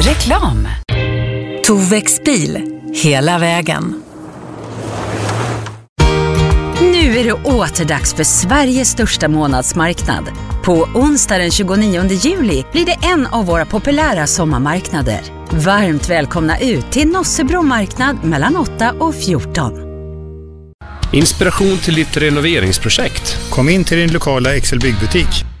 Reklam. Tovex bil, hela vägen. Nu är det åter dags för Sveriges största månadsmarknad. På onsdag den 29 juli blir det en av våra populära sommarmarknader. Varmt välkomna ut till Nossebro marknad mellan 8 och 14. Inspiration till ditt renoveringsprojekt. Kom in till din lokala Excel byggbutik.